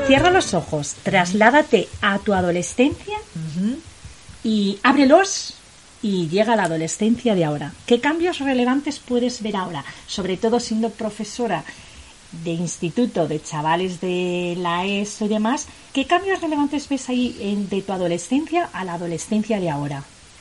Cierra los ojos, trasládate a tu adolescencia y ábrelos y llega a la adolescencia de ahora. ¿Qué cambios relevantes puedes ver ahora? Sobre todo siendo profesora de instituto, de chavales de la ESO y demás, ¿qué cambios relevantes ves ahí de tu adolescencia a la adolescencia de ahora?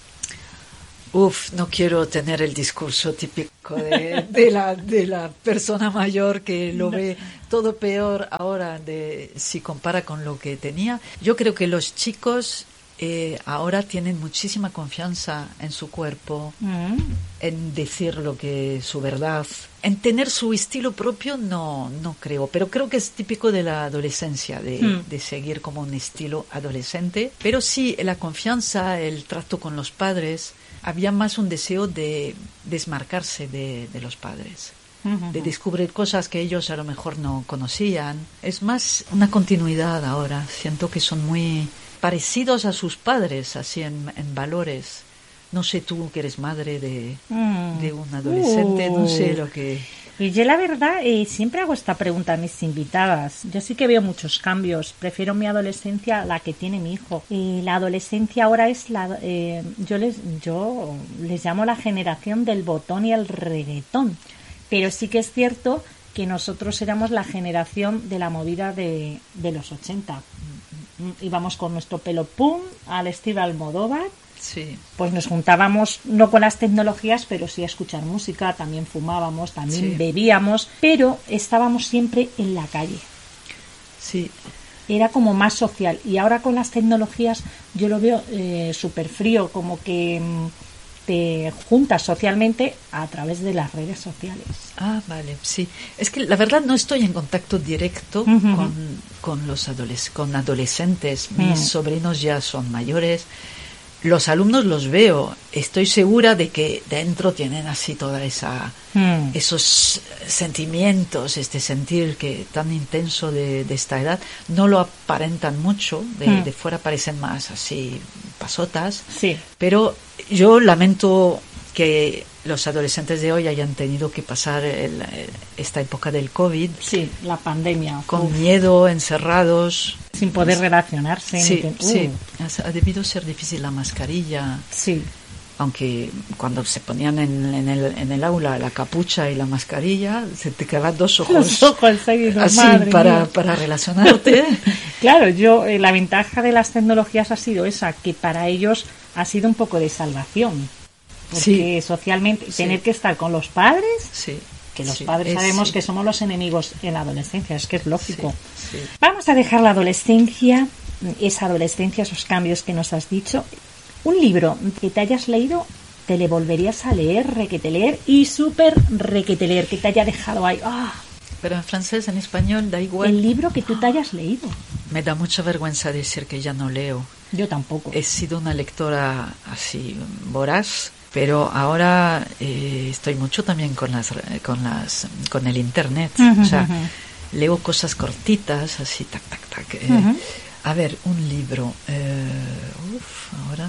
No quiero tener el discurso típico de la persona mayor que lo ve todo peor ahora si compara con lo que tenía. Yo creo que los chicos ahora tienen muchísima confianza en su cuerpo, en decir lo que su verdad, en tener su estilo propio, no creo, pero creo que es típico de la adolescencia, de seguir como un estilo adolescente. Pero sí, la confianza, el trato con los padres, había más un deseo de desmarcarse de los padres, de descubrir cosas que ellos a lo mejor no conocían. Es más una continuidad ahora, siento que son muy parecidos a sus padres, así en valores. No sé, tú que eres madre de un adolescente, no sé lo que... Y yo la verdad siempre hago esta pregunta a mis invitadas. Yo sí que veo muchos cambios. Prefiero mi adolescencia a la que tiene mi hijo. La adolescencia ahora es yo les llamo la generación del botón y el reggaetón. Pero sí que es cierto que nosotros éramos la generación de la movida de los 80. Íbamos con nuestro pelo pum al estilo Almodóvar. Sí. Pues nos juntábamos no con las tecnologías, pero sí a escuchar música, también fumábamos, también bebíamos, pero estábamos siempre en la calle. Sí. Era como más social, y ahora con las tecnologías yo lo veo súper frío, como que te juntas socialmente a través de las redes sociales. Ah, vale, sí. Es que la verdad no estoy en contacto directo con los adolescentes. Mis sobrinos ya son mayores. Los alumnos los veo, estoy segura de que dentro tienen así toda esos sentimientos, este sentir que tan intenso de esta edad. No lo aparentan mucho, de fuera parecen más así pasotas, pero yo lamento que los adolescentes de hoy hayan tenido que pasar esta época del COVID. Sí, la pandemia. Con miedo, encerrados. Sin poder relacionarse. Sí. Ha debido ser difícil la mascarilla. Sí. Aunque cuando se ponían en el aula la capucha y la mascarilla, se te quedaban dos ojos. Los ojos seguidos, así para relacionarte. Claro, la ventaja de las tecnologías ha sido esa, que para ellos ha sido un poco de salvación. Porque socialmente tener que estar con los padres, que los padres sabemos que somos los enemigos en la adolescencia, es que es lógico. Vamos a dejar la adolescencia, esos cambios que nos has dicho. Un libro que te hayas leído, te le volverías a leer, requeteleer y súper requeteleer, que te haya dejado ahí. Pero en francés, en español, da igual. El libro que tú te hayas leído. Me da mucha vergüenza decir que ya no leo. Yo tampoco. He sido una lectora así voraz. Pero ahora estoy mucho también con el internet. O sea, leo cosas cortitas, así, tac. A ver, un libro. Ahora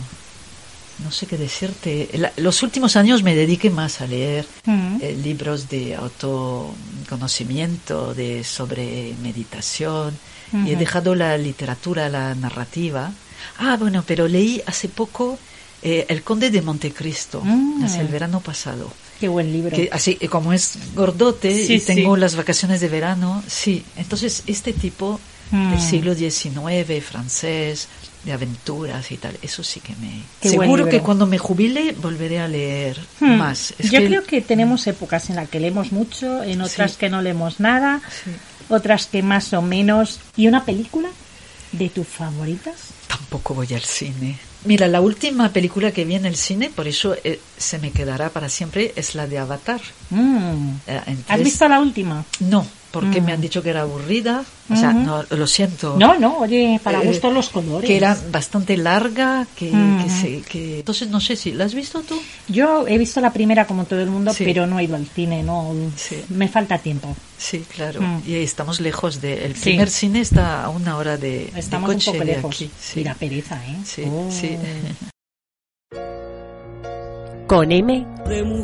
no sé qué decirte. Los últimos años me dediqué más a leer libros de autoconocimiento, sobre meditación. Y he dejado la literatura, la narrativa. Bueno, pero leí hace poco El Conde de Montecristo, hacia el verano pasado. Qué buen libro. Que, así como es gordote y tengo las vacaciones de verano, entonces este tipo del siglo XIX, francés, de aventuras y tal, eso sí que seguro que cuando me jubile volveré a leer más. Creo que tenemos épocas en las que leemos mucho, en otras que no leemos nada, otras que más o menos. ¿Y una película de tus favoritas? Tampoco voy al cine. Mira, la última película que vi en el cine, por eso se me quedará para siempre, es la de Avatar. ¿Has visto la última? No, porque me han dicho que era aburrida. O sea, no, lo siento. No, oye, para gustos los colores. Que era bastante larga, que entonces no sé si ¿la has visto tú? Yo he visto la primera como todo el mundo, pero no he ido al cine, me falta tiempo. Sí, claro. Y estamos lejos el primer cine está a 1 hora de estamos coche un poco de lejos. aquí. Y la pereza, ¿eh? Sí. Con M